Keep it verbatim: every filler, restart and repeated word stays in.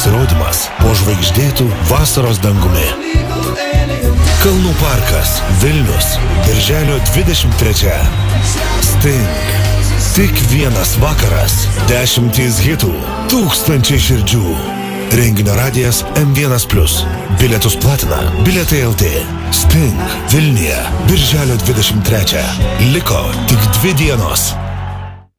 pasirodymas po žvaigždėtų vasaros dangumi. Kalnų parkas, Vilnius, birželio dvidešimt trečia. Sting. Tik vienas vakaras, dešimtys hitų, tūkstančiai širdžių. Renginio radijas M vienas plus. Bilietus platina Bilietai L T. Sting Vilniuje, birželio dvidešimt trečią. Liko tik dvi dienos.